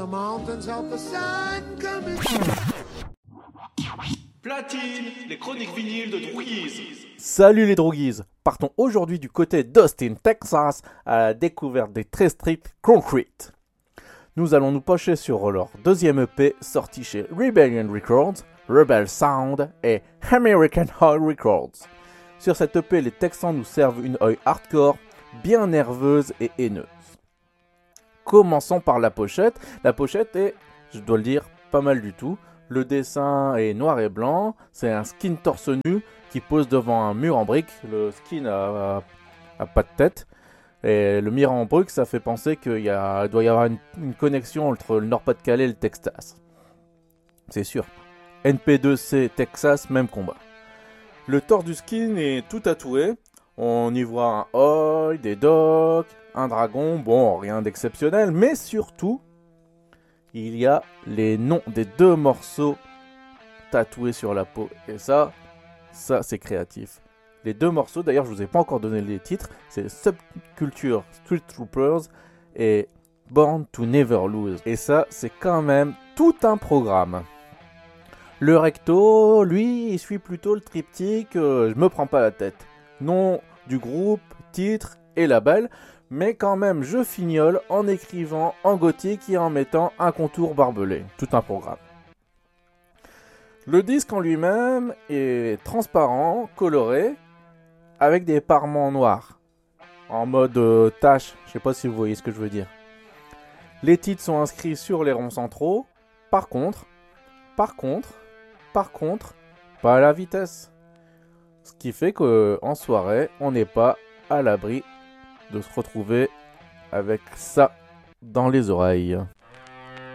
mountains of the sun coming. Platine, les chroniques vinyles de Droguise. Salut les droguises. Partons aujourd'hui du côté d'Austin, Texas, à la découverte des très stricts Concrete. Nous allons nous pencher sur leur deuxième EP sorti chez Rebellion Records, Rebel Sound et American Oi Records. Sur cette EP, les Texans nous servent une oi hardcore, bien nerveuse et haineuse. Commençons par la pochette. La pochette est, je dois le dire, pas mal du tout. Le dessin est noir et blanc, c'est un skin torse nu qui pose devant un mur en briques. Le skin a pas de tête. Et le mur en briques, ça fait penser qu'il doit y avoir une connexion entre le Nord-Pas-de-Calais et le Texas. C'est sûr. NP2C, Texas, même combat. Le torse du skin est tout tatoué. On y voit un oi, des docks, un dragon. Bon, rien d'exceptionnel, mais surtout, il y a les noms des deux morceaux tatoués sur la peau. Et ça c'est créatif. Les deux morceaux, d'ailleurs, je vous ai pas encore donné les titres. C'est Subculture Street Troopers et Born to Never Lose. Et ça, c'est quand même tout un programme. Le recto, lui, il suit plutôt le triptyque je me prends pas la tête. Nom du groupe, titre et label. Mais quand même, je fignole en écrivant en gothique et en mettant un contour barbelé. Tout un programme. Le disque en lui-même est transparent, coloré, avec des parements noirs. En mode tache, je sais pas si vous voyez ce que je veux dire. Les titres sont inscrits sur les ronds centraux. Par contre, pas à la vitesse. Ce qui fait qu'en soirée, on n'est pas à l'abri de se retrouver avec ça dans les oreilles.